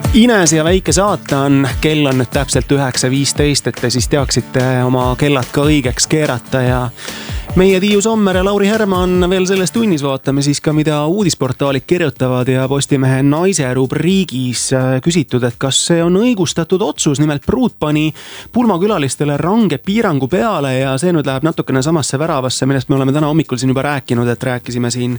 Ines ja väike saatan, kell on nüüd täpselt 9.15, et te siis teaksite oma kellad ka õigeks keerata ja meie Tiiu Sommer ja Lauri Herman veel selles tunnis vaatame siis ka, mida uudisportaalid kirjutavad ja Postimehe naise rubriigis küsitud, et kas see on õigustatud otsus. Nimelt Pruut pani pulmakülalistele range piirangu peale ja see nüüd läheb natukene samasse väravasse, millest me oleme täna hommikul siin juba rääkinud, et rääkisime siin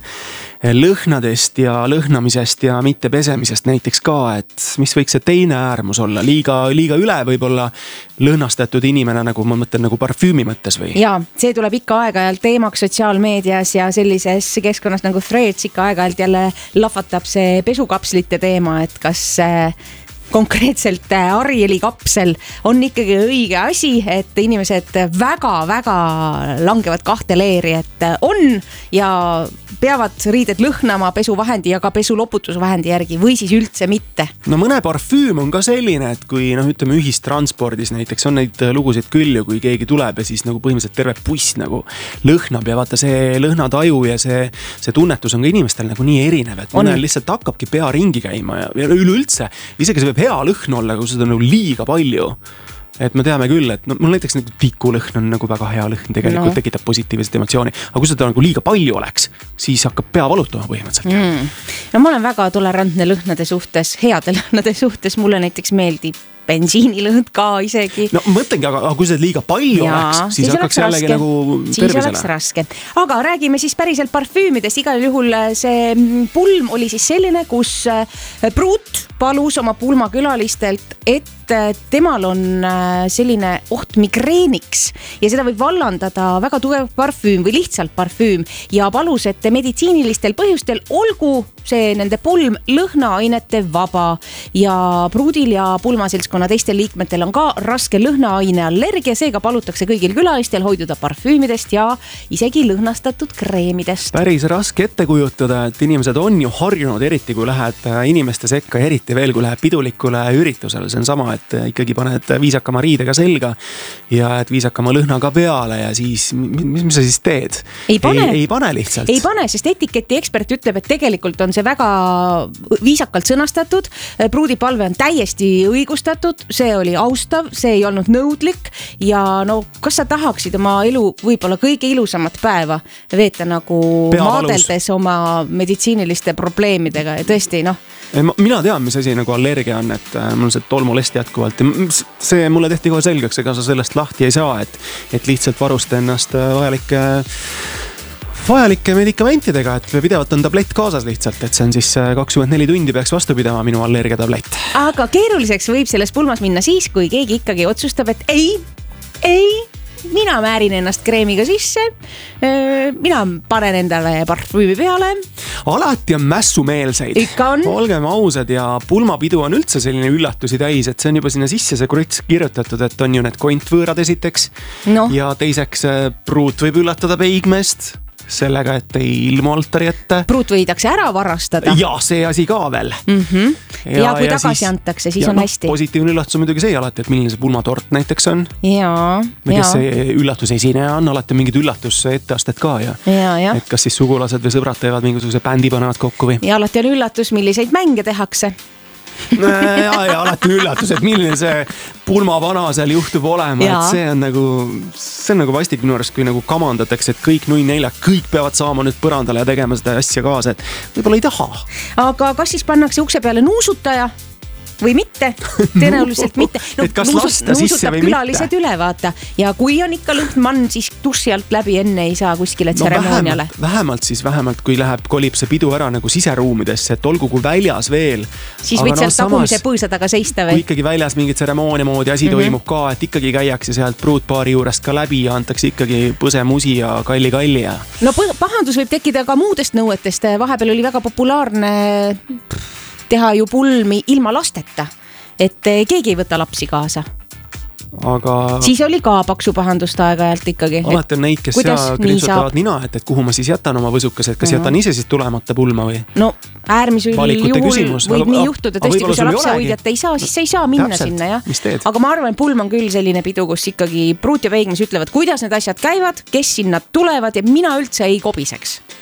lõhnadest ja lõhnamisest ja mitte pesemisest näiteks ka, et mis võiks see teine äärmus olla? Liiga üle võib-olla lõhnastatud inimene, nagu ma mõtlen nagu parfüümi mõttes või? Jaa, see tuleb ikka aeg-ajalt teemaks sotsiaalmeedias ja sellises keskkonnas nagu Threads ikka aeg-ajalt jälle lahvatab see pesukapslite teema, et kas konkreetselt Arieli kapsel on ikkagi õige asi, et inimesed väga-väga langevad kahte leeri, et on ja peavad riided lõhnama pesuvahendi ja ka pesuloputusvahendi järgi või siis üldse mitte. No mõne parfüüm on ka selline, et kui ütleme ühistranspordis näiteks on neid lugusid küll ju, kui keegi tuleb ja siis nagu põhimõtteliselt terve buss nagu lõhnab ja vaata see lõhnataju ja see tunnetus on ka inimestel nagu nii erinev, et mõnel lihtsalt hakkabki pea ringi käima ja üleüldse, isegi see võib hea lõhn olla, kui seda on nagu liiga palju. Et me teame küll, et mul näiteks tikulõhn on nagu väga hea lõhn, tegelikult tekitab positiivset emotsiooni. Aga kui seda nagu liiga palju oleks, siis hakkab pea valutama põhimõtteliselt. No ma olen väga tolerantne lõhnade suhtes, heade lõhnade suhtes, mulle näiteks meeldib bensiinilõhn ka isegi. No mõtlengi, aga kui see liiga palju oleks, siis hakkaks jällegi nagu tervisele. Siis oleks raske. Aga räägime siis päriselt parfüümidest. Igal juhul see pulm oli siis selline, kus Pruut palus oma pulmakülalistelt, et temal on selline oht migreeniks ja seda võib vallandada väga tugev parfüüm või lihtsalt parfüüm ja palus, et meditsiinilistel põhjustel olgu see nende pulm lõhnaainete vaba ja Pruudil ja pulmaseltskonna teistel liikmetel on ka raske lõhnaaine allergia, seega palutakse kõigil külalistel hoiduda parfüümidest ja isegi lõhnastatud kreemidest. Päris raske ette kujutada, et inimesed on ju harjunud, eriti kui lähed inimeste sekka, eriti veel kui läheb pidulikule üritusele, see on sama, et ikkagi paned viisakama riidega selga ja et viisakama lõhnaga peale ja siis, mis sa siis teed? Ei pane lihtsalt. Ei pane, sest etiketi ekspert ütleb, et tegelikult on see väga viisakalt sõnastatud. Pruudi palve on täiesti õigustatud, see oli austav, see ei olnud nõudlik ja no kas sa tahaksid oma elu võib-olla kõige ilusamat päeva veeta nagu maadeldes oma meditsiiniliste probleemidega ja tõesti mina tean, mis asi nagu allergia on, et mul on see tolmulest jätkuvalt ja see mulle tehti kohe selgeks, ega sa sellest lahti ei saa, et lihtsalt varusta ennast vajalike medikamentidega, et pidevalt on tablett kaasas lihtsalt, et see on siis 24 tundi peaks vastu pidama minu allergiatablett. Aga keeruliseks võib selles pulmas minna siis, kui keegi ikkagi otsustab, et ei, mina määrin ennast kreemiga sisse, mina panen endale parfüümi peale. Alati on mässumeelseid. Ikka on. Olgem ausad ja pulmapidu on üldse selline üllatusi täis, et see on juba sinna sisse see kruts kirjutatud, et on ju need kontvõõrad esiteks ja teiseks Pruut võib üllatada peigmest sellega, et ei ilmu altari ette. Pruut võidakse ära varastada. Ja see asi ka veel. Ja kui tagasi antakse, siis on hästi. Positiivne üllatus on muidugi see alati, et milline see pulmatort näiteks on. Kes see üllatus esineja on, alati mingid üllatus etteasted ka ja. Et kas siis sugulased või sõbrad teevad mingisuguse bändi panevad kokku või? Ja alati on üllatus, milliseid mänge tehakse. ja alati üllatus, et milline see pulmavana seal juhtub olema, et see on nagu vastik minu arust, kui nagu kamandatakse, et kõik 04, kõik peavad saama nüüd põrandale ja tegema seda asja kaasa, et võib-olla ei taha. Aga kas siis pannakse ukse peale nuusutaja? Või mitte, tõenäoliselt mitte. Et kas lasta sisse või mitte? Külalised üle, vaata. Ja kui on ikka lõhnmann, siis tussi alt läbi enne ei saa kuskile tseremooniale. Vähemalt, kui kolib see pidu ära nagu siseruumidesse, et olgu kui väljas veel. Siis võid sealt tagumise põõsa taga seista või? Kui ikkagi väljas mingid tseremoonia moodi asi toimub ka, et ikkagi käiakse sealt pruutpaari juurest ka läbi ja antakse ikkagi põsemusi ja kalli ja. No pahandus võib tekkida ka muudest nõuetest. Vahepeal oli väga populaarne teha ju pulmi ilma lasteta, et keegi ei võta lapsi kaasa. Aga siis oli ka paksu pahandust aeg-ajalt ikkagi. Alati on neid, kes krimpsutavad nina, et kuhu ma siis jätan oma võsukas, et kas jätan ise siis tulemata pulma või? No äärmisul juhul võib nii juhtuda, tõesti, kui sa lapsehoidjat ei saa, siis sa ei saa minna sinna, jah. Aga ma arvan, pulm on küll selline pidu, kus ikkagi Pruut ja Peigmees ütlevad, kuidas need asjad käivad, kes sinna tulevad ja mina üldse ei kobiseks.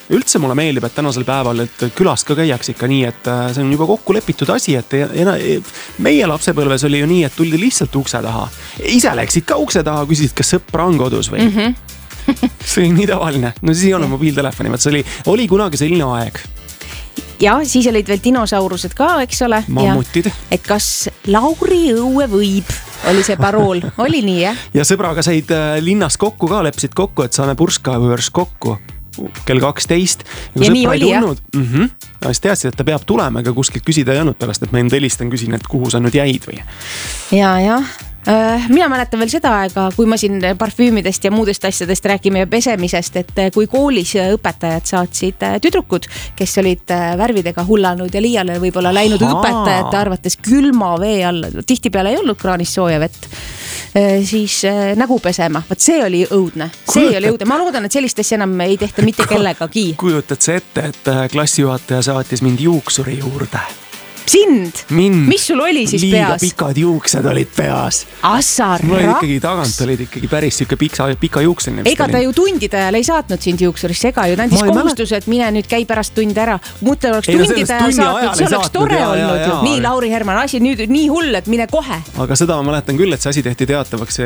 üldse mulle meeldib, et tänasel päeval, et külast ka käiaks ikka nii, et see on juba kokku lepitud asi, et meie lapsepõlves oli ju nii, et tuldi lihtsalt ukse taha. Ise läksid ka ukse taha, küsisid, kas sõpra on kodus või? See oli nii tavaline. No siis ei olnud mobiiltelefoni, vaat see oli kunagi selline aeg. Ja siis olid veel dinosaurused ka, eks ole? Mammutid. Et kas Lauri õue võib, oli see parool, oli nii, jah? Ja sõbraga said linnas kokku ka, lepsid kokku, et saame purskavöörs kokku kell 12. Ja nii oli, jah? Ja siis teadsid, et ta peab tulema, aga kuskilt küsida ei olnud pärast, et ma enda helistan, küsin, et kuhu sa nüüd jäid või? Ja. Mina mäletan veel seda aega, kui ma siin parfüümidest ja muudest asjadest räägime ja pesemisest, et kui koolis õpetajad saatsid tüdrukud, kes olid värvidega hullanud ja liiale võib-olla läinud õpetajate arvates külma vee all, tihtipeale ei olnud kraanis sooja vett, siis nägu pesema. Vaat see oli õudne. Ma loodan, et sellist asja enam ei tehta mitte kellegagi. Kujutad see ette, et klassijuhataja saatis mind juuksuri juurde? Sind? Mis sul oli siis liiga peas? Liiga pikad juuksed olid peas. Assar, mul olid ikkagi tagant olid ikkagi päris siuke pika juukseline. Ega ta ju tundide ajal ei saatnud sind juuksurisse ega ju. Nändis kohustus, et mine nüüd käi pärast tunde ära. Mõtle oleks tundide ajal saatnud, see oleks tore olnud ju. Nii, Lauri Herman, asi nüüd nii hull, et mine kohe. Aga seda ma mäletan küll, et see asi tehti teatavaks.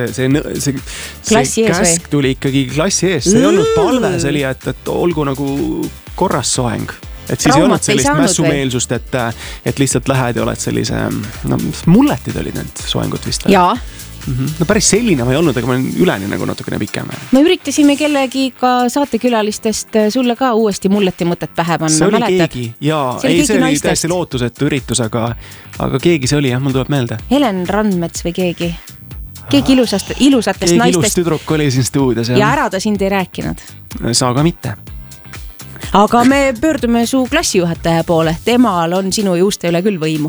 See käsk tuli ikkagi klassi ees. See ei olnud palve, see oli, et olgu nagu korras soeng. Et siis ei olnud sellist mässumeelsust, et lihtsalt lähed ja oled sellise, mulletid olid need soengut vist. Jaa. No päris selline ma ei olnud, aga ma olen üleni nagu natukene pikem. Me üritasime kellegi ka saatekülalistest sulle ka uuesti mulleti mõtet pähe panna. See oli keegi, jaa. See oli täiesti lootusetu üritus, aga keegi see oli, jah, mul tuleb meelde. Helen Randmets või keegi? Keegi ilusatest naistest. Keegi ilus tüdruk oli siin stuudios. Ja ära ta sind ei rääkinud. Sa ka mitte. Aga me pöördume su klassijuhataja poole. Temal on sinu juuste üle küll võimu.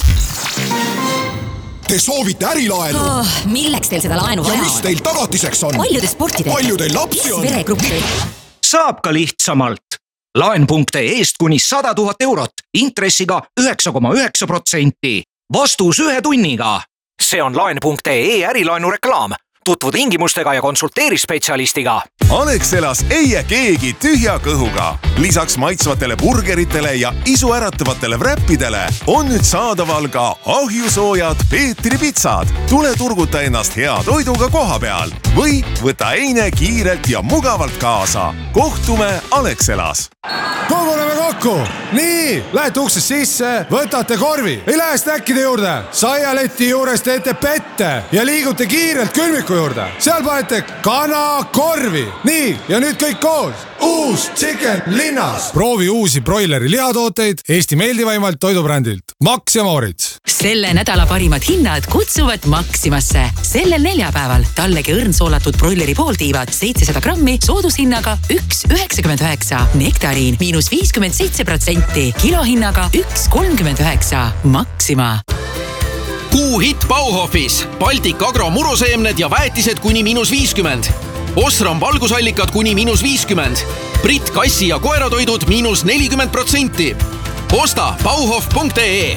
Te soovite ärilaenu? Milleks teil seda laenu vaja on? Ja mis teil tagatiseks on? Palju te sporti teete? Palju teil lapsi on? Veregruppi. Saab ka lihtsamalt. Laen.ee-st kuni 100 000 eurot. Intressiga 9,9%. Vastus 1 tunniga. See on Laen.ee ärilaenu reklaam. Tutvu tingimustega ja konsulteeri spetsialistiga. Alexelas ei jää keegi tühja kõhuga. Lisaks maitsvatele burgeritele ja isu äratavatele wrappidele on nüüd saadaval ka ahjusoojad Peetri pitsad. Tule turguta ennast hea toiduga koha peal või võta eine kiirelt ja mugavalt kaasa. Kohtume Alexelas. Koguneme kokku! Nii, lähete uksest sisse, võtate korvi, ei lähe snäkkide juurde. Saialeti juures teete pette ja liigute kiirelt külmiku juurde. Seal panete kana korvi. Nii, ja nüüd kõik koos. Uus Chicken linnas. Proovi uusi broileri lihatooteid Eesti meeldivaimalt toidubrändilt. Max ja Moritz. Selle nädala parimad hinnad kutsuvad Maximasse. Sellel neljapäeval tallegi õrnsoolatud broileri pooltiivad 700 grammi soodushinnaga 1,99. Nektariin -57%, kilohinnaga 1,39. Maxima. Kuuhitt Bauhofis. Baltic Agro muruseemned ja väetised kuni -50. Osram valgusallikad kuni -50. Brit kassi ja koeratoidud -40%. Osta bauhof.ee.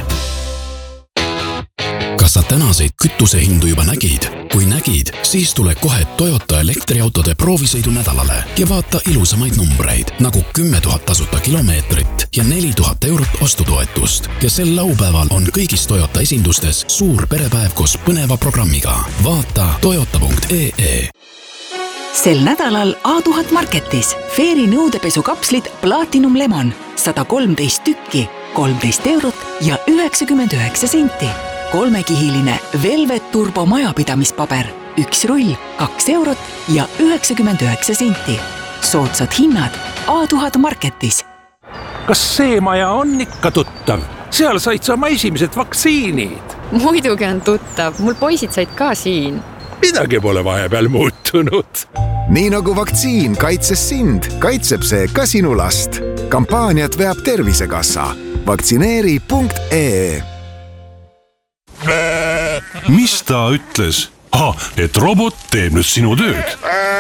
Kas sa tänaseid kütusehindu juba nägid? Kui nägid, siis tule kohe Toyota elektriautode proovisõidu nädalale ja vaata ilusamaid numbreid, nagu 10 000 tasuta kilomeetrit ja 4 000 eurot ostutoetust. Ja sel laupäeval on kõigis Toyota esindustes suur perepäev koos põneva programmiga. Vaata toyota.ee. Sel nädalal A1000 Marketis Fairy nõudepesukapslid Platinum Lemon 113 tükki, 13 eurot ja 99 senti. 3-kihiline Velvet Turbo majapidamispaber, 1 rull, 2 eurot ja 99 senti. Soodsad hinnad A1000 Marketis. Kas see maja on ikka tuttav? Seal said sa oma esimesed vaktsiinid. Muidugi on tuttav, mul poisid said ka siin. Midagi pole vahepeal muutunud. Nii nagu vaktsiin kaitses sind, kaitseb see ka sinu last. Kampaaniat veab Tervisekassa. Vaktsineeri.ee. Mis ta ütles? Et robot teeb nüüd sinu tööd.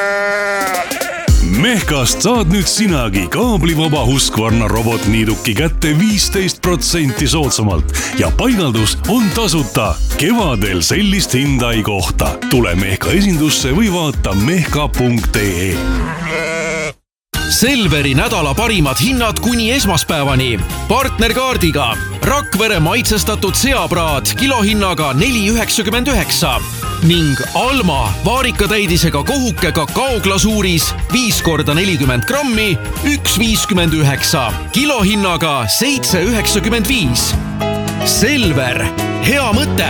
Mehkast saad nüüd sinagi kaablivaba Husqvarna robotniiduki kätte 15% soodsamalt ja paigaldus on tasuta. Kevadel sellist hinda ei kohta. Tule Mehka esindusse või vaata mehka.ee. Selveri nädala parimad hinnad kuni esmaspäevani. Partnerkaardiga Rakvere maitsestatud seapraad kilohinnaga 4,99 ning Alma vaarikatäidisega kohuke kakaoglasuuris 5x40 grammi 1,59 kilohinnaga 7,95. Selver, hea mõte!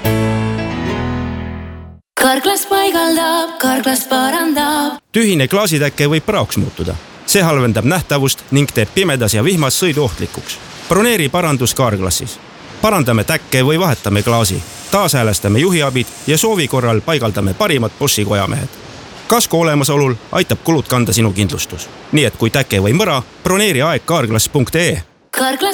Karglas paigaldab, Karglas parandab. Tühine klaasitäkke võib praoks muutuda. See halvendab nähtavust ning teeb pimedas ja vihmas sõidu ohtlikuks. Broneeri parandus Karglassis. Parandame täkke või vahetame klaasi. Taashäälestame juhiabid ja soovi korral paigaldame parimad Boschi kojamehed. Kasko olemasolul aitab kulud kanda sinu kindlustus. Nii et kui täke või mõra, broneeri aeg karglas.ee. Karglas